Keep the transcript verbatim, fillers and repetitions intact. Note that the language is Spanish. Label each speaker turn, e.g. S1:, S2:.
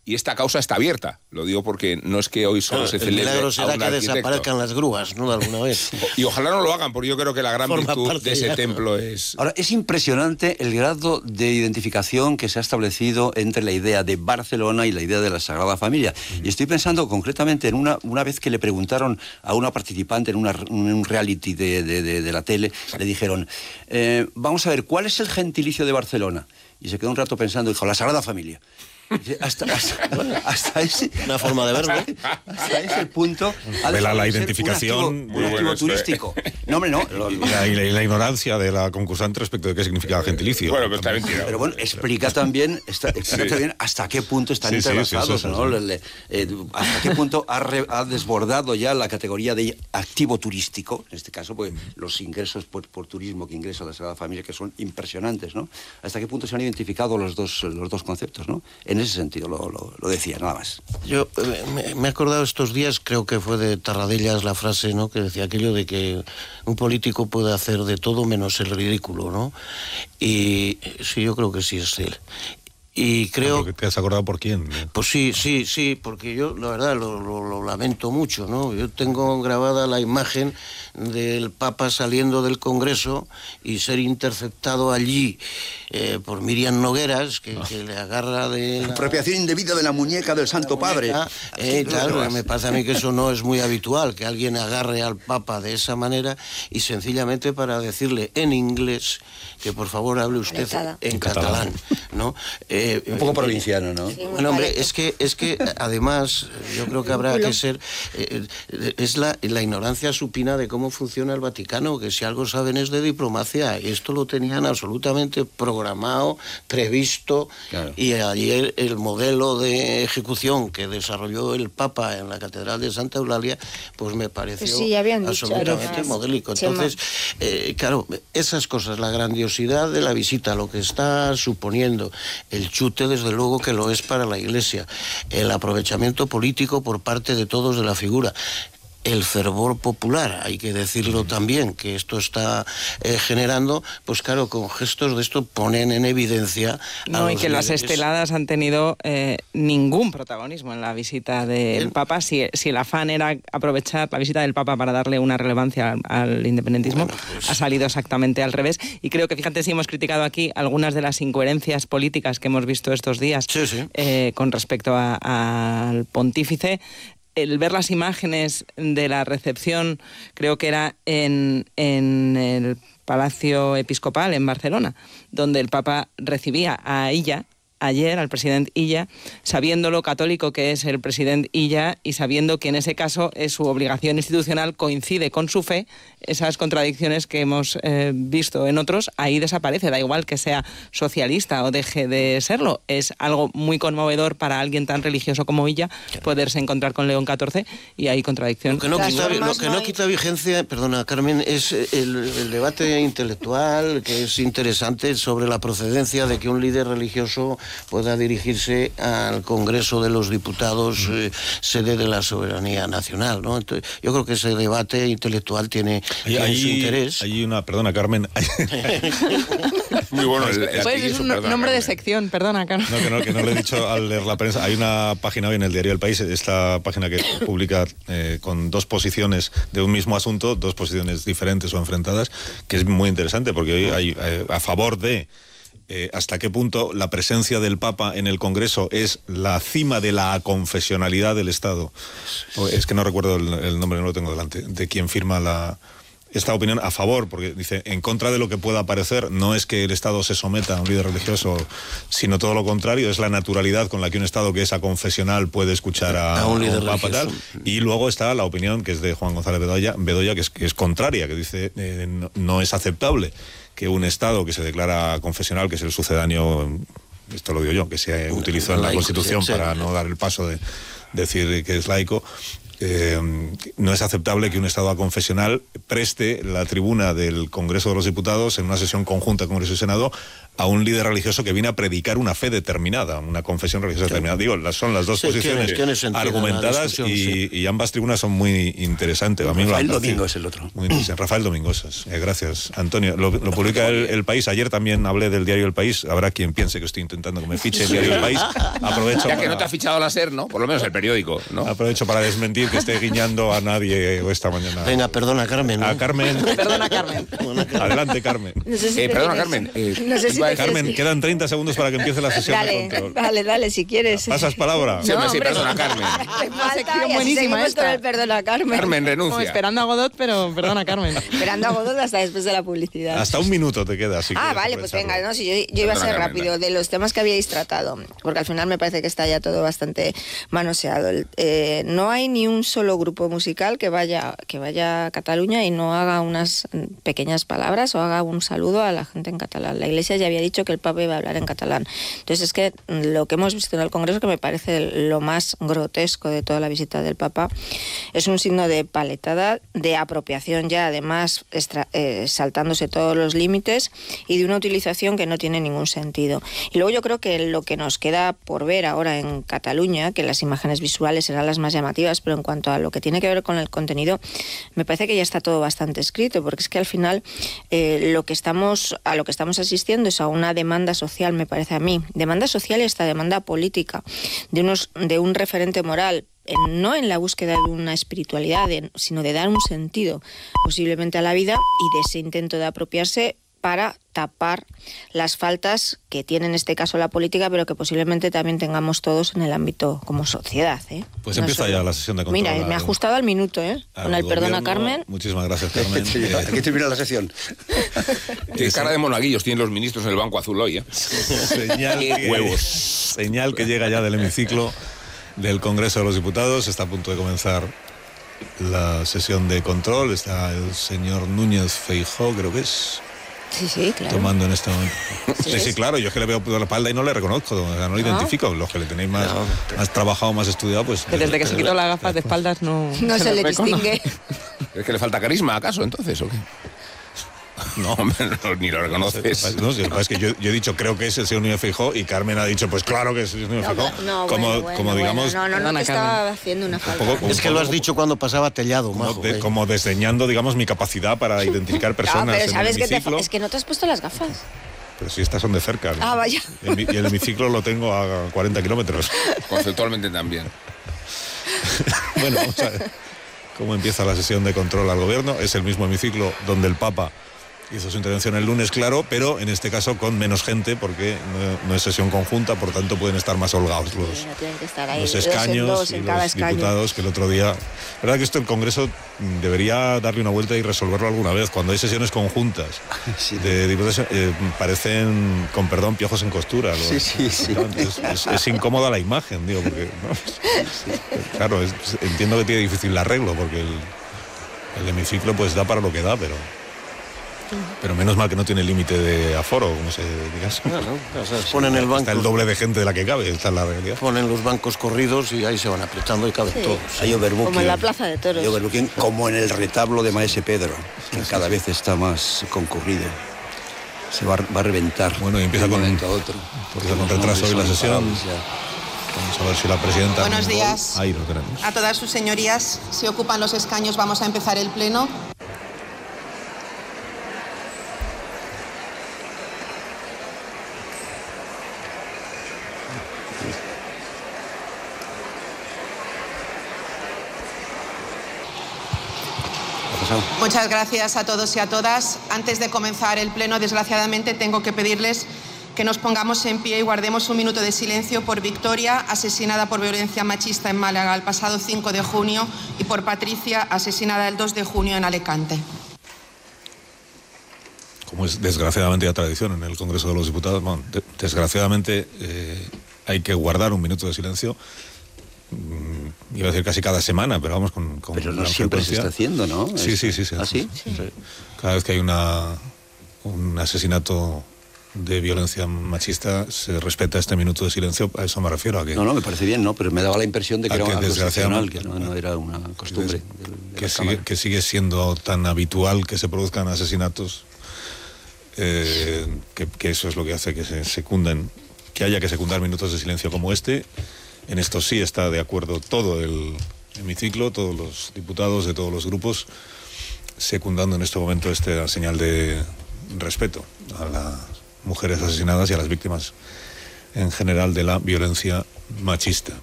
S1: y esta causa está abierta. Lo digo porque no es que hoy solo
S2: claro,
S1: se
S2: el
S1: celebre
S2: milagro
S1: a
S2: será
S1: un
S2: que
S1: arquitecto.
S2: desaparezcan las grúas, ¿no? De alguna vez.
S1: Y ojalá no lo hagan, porque yo creo que la gran
S2: Forma
S1: virtud
S2: parte
S1: de ese
S2: ya.
S1: templo es...
S3: Ahora, es impresionante el grado de identificación que se ha establecido entre la idea de Barcelona y la idea de la Sagrada Familia. Mm. Y estoy pensando concretamente en una, una vez que le preguntaron a una participante en, una, en un reality de, de, de, de la tele, le dijeron, eh, vamos a ver, ¿cuál es el gentilicio de Barcelona? Y se quedó un rato pensando, dijo, la Sagrada Familia. Hasta, hasta, hasta ese
S2: una forma de verlo
S3: hasta ese punto
S4: la, la identificación
S3: un activo, un activo bueno, turístico no hombre no lo, lo,
S4: y, la, y, la, y la ignorancia de la concursante respecto de qué significa gentilicio.
S1: Bueno, pero está mentira.
S3: Pero bueno, explica también está, explica sí. también hasta qué punto están sí, entrelazados, sí, sí, ¿no? Sí, sí. Eh, hasta qué punto ha, re, ha desbordado ya la categoría de activo turístico, en este caso, porque los ingresos por, por turismo que ingresa la Sagrada Familia, que son impresionantes, ¿no? Hasta qué punto se han identificado los dos, los dos conceptos, ¿no? En ese sentido lo, lo, lo decía, nada más.
S2: Yo eh, me, me he acordado estos días, creo que fue de Tarradellas la frase, ¿no? Que decía aquello de que un político puede hacer de todo menos el ridículo, ¿no? Y sí, yo creo que sí es él. Y creo...
S4: ¿Te has acordado por quién?
S2: Pues sí, sí, sí, porque yo la verdad lo, lo, lo lamento mucho, ¿no? Yo tengo grabada la imagen del Papa saliendo del Congreso y ser interceptado allí eh, por Miriam Nogueras, que, que le agarra de... La...
S3: apropiación indebida de la muñeca del Santo Padre.
S2: Eh, claro, me parece a mí que eso no es muy habitual, que alguien agarre al Papa de esa manera y sencillamente para decirle en inglés que por favor hable usted en catalán, ¿no? Eh,
S3: un poco provinciano, ¿no?
S2: Sí, bueno, hombre, es que, es que además yo creo que habrá que ser... Eh, es la, la ignorancia supina de cómo funciona el Vaticano, que si algo saben es de diplomacia, y esto lo tenían absolutamente programado, previsto, claro. Y ayer el modelo de ejecución que desarrolló el Papa en la Catedral de Santa Eulalia, pues me pareció sí, absolutamente dicho, modélico. Entonces, eh, claro, esas cosas, la grandiosidad de la visita, lo que está suponiendo, el chute desde luego que lo es para la Iglesia, el aprovechamiento político por parte de todos de la figura, el fervor popular, hay que decirlo también, que esto está eh, generando, pues claro, con gestos de esto ponen en evidencia...
S5: No, y que líderes. Las esteladas han tenido eh, ningún protagonismo en la visita del Papa. Si, si el afán era aprovechar la visita del Papa para darle una relevancia al, al independentismo, bueno, pues... ha salido exactamente al revés. Y creo que, fíjate, si hemos criticado aquí algunas de las incoherencias políticas que hemos visto estos días
S2: sí, sí.
S5: Eh, con respecto al pontífice, el ver las imágenes de la recepción, creo que era en, en el Palacio Episcopal en Barcelona, donde el Papa recibía a Illa, ayer al presidente Illa, sabiendo lo católico que es el presidente Illa y sabiendo que en ese caso es su obligación institucional coincide con su fe, esas contradicciones que hemos eh, visto en otros, ahí desaparece, da igual que sea socialista o deje de serlo. Es algo muy conmovedor para alguien tan religioso como Illa poderse encontrar con León catorce y hay contradicción.
S2: Lo que no, quita, lo que no, no hay... quita vigencia, perdona Carmen, es el, el debate intelectual que es interesante sobre la procedencia de que un líder religioso pueda dirigirse al Congreso de los Diputados, eh, sede de la soberanía nacional, ¿no? Entonces, yo creo que ese debate intelectual tiene,
S4: hay,
S2: tiene
S4: hay,
S2: su interés.
S4: Hay una, perdona Carmen.
S1: Muy bueno. El, el
S5: pues es un perdona, nombre Carmen. De sección, perdona Carmen.
S4: No, que no, que no lo he dicho al leer la prensa. Hay una página hoy en el diario El País, esta página que publica eh, con dos posiciones de un mismo asunto, dos posiciones diferentes o enfrentadas, que es muy interesante porque hoy hay eh, a favor de Eh, hasta qué punto la presencia del Papa en el Congreso es la cima de la aconfesionalidad del Estado. Es que no recuerdo el, el nombre, no lo tengo delante, de quien firma la esta opinión a favor, porque dice, en contra de lo que pueda parecer, no es que el Estado se someta a un líder religioso, sino todo lo contrario, es la naturalidad con la que un Estado que es aconfesional puede escuchar a, a un líder a un Papa tal. Y luego está la opinión, que es de Juan González Bedoya, Bedoya que, es, que es contraria, que dice, eh, no, no es aceptable que un Estado que se declara confesional, que es el sucedáneo, esto lo digo yo, que se utilizó en la Constitución para no dar el paso de decir que es laico, eh, no es aceptable que un Estado aconfesional preste la tribuna del Congreso de los Diputados en una sesión conjunta Congreso y Senado a un líder religioso que viene a predicar una fe determinada, una confesión religiosa
S2: Claro.
S4: determinada. Digo, las, son las dos
S2: Sí,
S4: posiciones
S2: tiene- tiene sentido
S4: argumentadas
S2: la discusión,
S4: y,
S2: sí.
S4: y ambas tribunas son muy interesantes. A mí me
S3: Rafael
S4: han parecido
S3: Domingo es el otro.
S4: muy interesante. Rafael Domingos, eh, gracias, Antonio. Lo, lo publica el, el País. Ayer también hablé del diario El País. Habrá quien piense que estoy intentando que me fiche el diario El País. Aprovecho
S1: Ya que
S4: para-
S1: no te ha fichado la SER, ¿no? Por lo menos el periódico, ¿no?
S4: Aprovecho para desmentir que esté guiñando a nadie esta mañana.
S2: Venga, perdona, Carmen. ¿no?
S4: A Carmen.
S5: Perdona, Carmen.
S4: Adelante, Carmen.
S6: No sé si
S1: Eh,
S6: te
S1: perdona,
S6: quieres-
S1: Carmen. eh,
S6: No sé si
S1: iba a
S6: te
S1: decir-
S4: Carmen, quedan treinta segundos para que empiece la sesión de
S6: Dale,
S4: control.
S6: dale, dale, si quieres.
S4: ¿Pasas palabra?
S1: Sí, hombre, sí,
S6: hombre,
S1: perdona, Carmen.
S6: Te falta,
S5: sección
S6: y así
S5: buenísima
S6: seguimos
S5: esta.
S6: con el perdona, Carmen.
S1: Carmen,
S5: Como
S1: renuncia.
S5: esperando a Godot, pero perdona, Carmen.
S6: Esperando a Godot hasta después de la publicidad.
S4: Hasta un minuto te queda. Si
S6: Ah,
S4: quieres
S6: vale, pues
S4: aprovecharlo.
S6: venga, no, si yo, yo iba a
S1: Perdona,
S6: ser
S1: Carmen,
S6: rápido de los temas que habíais tratado, porque al final me parece que está ya todo bastante manoseado. El- eh, no hay ni un solo grupo musical que vaya, que vaya a Cataluña y no haga unas mm, pequeñas palabras o haga un saludo a la gente en catalán. La Iglesia ya había dicho que el Papa iba a hablar en catalán. Entonces es que mm, lo que hemos visto en el Congreso, que me parece lo más grotesco de toda la visita del Papa, es un signo de paletada, de apropiación ya, además extra- eh, saltándose todos los límites y de una utilización que no tiene ningún sentido. Y luego yo creo que lo que nos queda por ver ahora en Cataluña, que las imágenes visuales serán las más llamativas, pero en cuanto a lo que tiene que ver con el contenido, me parece que ya está todo bastante escrito, porque es que al final eh, lo que estamos, a lo que estamos asistiendo es a una demanda social, me parece a mí, demanda social y hasta demanda política, de, unos, de un referente moral, en- no en la búsqueda de una espiritualidad, de- sino de dar un sentido posiblemente a la vida y de ese intento de apropiarse para tapar las faltas que tiene en este caso la política, pero que posiblemente también tengamos todos en el ámbito como sociedad. ¿eh?
S4: Pues
S6: No
S4: empieza
S6: solo-
S4: ya la sesión de control.
S6: Mira, me ha
S4: al-
S6: ajustado al minuto, ¿eh?
S4: al
S6: Con el perdona,
S4: gobierno.
S6: Carmen.
S4: Muchísimas gracias, Carmen. Eh,
S3: Aquí termina la sesión.
S1: Qué cara de monaguillos tienen los ministros en el Banco Azul hoy, ¿eh?
S4: señal,
S1: Qué
S4: que,
S1: huevos.
S4: señal que llega ya del hemiciclo del Congreso de los Diputados. Está a punto de comenzar la sesión de control. Está el señor Núñez Feijóo, creo que es,
S6: Sí, sí, claro.
S4: tomando en este momento.
S6: Sí,
S4: Sí, sí,
S6: es.
S4: claro, yo es que le veo por la espalda y no le reconozco, o sea, no lo identifico. Los que le tenéis más, más trabajado, más estudiado, pues...
S5: Que desde que se quitó las gafas de espaldas no...
S6: No se le
S5: reconoce.
S6: distingue.
S1: ¿Es que le falta carisma, acaso, entonces, o qué? No, hombre, no, ni lo reconoces.
S4: No, sí, es que yo, yo he dicho creo que es el señor Núñez Feijóo y Carmen ha dicho pues claro que es el señor
S6: No,
S4: Feijóo.
S6: no,
S4: como
S6: bueno, bueno,
S4: como
S6: bueno.
S4: digamos,
S6: No, no, no,
S5: Perdona,
S6: te estaba
S5: Carmen.
S6: haciendo una falta.
S4: poco-
S2: Es que lo has dicho cuando pasaba Tellado,
S4: como,
S2: majo.
S4: de-
S2: eh.
S4: como desdeñando digamos mi capacidad para identificar personas
S6: No, pero
S4: en
S6: sabes
S4: el
S6: que, te,
S4: hemiciclo.
S6: es que no te has puesto las gafas.
S4: Pero si estas son de cerca. ¿no?
S6: Ah, vaya.
S4: El mi- y el hemiciclo lo tengo a cuarenta kilómetros.
S1: Conceptualmente también.
S4: Bueno, vamos a ver cómo empieza la sesión de control al gobierno. Es el mismo hemiciclo donde el Papa hizo su intervención el lunes, claro, pero en este caso con menos gente porque no, no es sesión conjunta, por tanto pueden estar más holgados los,
S6: Sí, no tienen que estar ahí
S4: los
S6: dos en
S4: escaños
S6: dos
S4: y
S6: en cada
S4: los
S6: escaño.
S4: diputados que el otro día... verdad que esto el Congreso mm, debería darle una vuelta y resolverlo alguna vez. Cuando hay sesiones conjuntas
S3: Sí.
S4: de diputados eh, parecen, con perdón, piojos en costura. los-
S3: Sí, sí, sí.
S4: Es, es- es incómoda la imagen, digo, porque... ¿no? Claro, es- entiendo que tiene difícil el arreglo porque el, el hemiciclo pues da para lo que da, pero... Pero menos mal que no tiene límite de aforo, como se diga.
S2: No, no, o sea, ponen el banco,
S4: Está el doble de gente de la que cabe, esta es la realidad.
S2: ponen los bancos corridos y ahí se van apretando y caben
S6: Sí.
S2: todos.
S3: Hay overbooking.
S6: Como en la Plaza de Toros.
S3: Hay overbooking como en el retablo de Maese Pedro, que cada vez está más concurrido. Se va, a- va a reventar.
S4: Bueno, y empieza
S3: de un
S4: con-
S3: momento a otro.
S4: empieza con retraso hoy la sesión. Vamos a ver si la presidenta...
S7: Buenos días.
S4: Ahí lo tenemos.
S7: A todas sus señorías, se ocupan los escaños, vamos a empezar el pleno.
S3: ¿Qué ha pasado?
S7: Muchas gracias a todos y a todas. Antes de comenzar el pleno, desgraciadamente, tengo que pedirles que nos pongamos en pie y guardemos un minuto de silencio por Victoria, asesinada por violencia machista en Málaga el pasado cinco de junio, y por Patricia, asesinada el dos de junio en Alicante.
S4: Como es desgraciadamente ya tradición en el Congreso de los Diputados, bueno, de- desgraciadamente eh, hay que guardar un minuto de silencio. Mm, iba a decir casi cada semana, pero vamos con... con
S3: Pero no
S4: gran
S3: siempre se
S4: frecuencia.
S3: está haciendo, ¿no?
S4: Sí,
S3: Es-
S4: sí, sí. sí,
S3: ¿Ah, sí?
S4: Cada vez que hay una, un asesinato de violencia machista se respeta este minuto de silencio. A eso me refiero. A que,
S3: no, no, me parece bien, ¿no? Pero me daba la impresión de que era
S4: que
S3: algo excepcional, que no,
S4: a,
S3: no era una costumbre.
S4: Que,
S3: de, de
S4: que, sigue, que sigue siendo tan habitual que se produzcan asesinatos, eh, que, que eso es lo que hace que se secunden, que haya que secundar minutos de silencio como este. En esto sí está de acuerdo todo el hemiciclo, todos los diputados de todos los grupos, secundando en este momento esta señal de respeto a las mujeres asesinadas y a las víctimas en general de la violencia machista.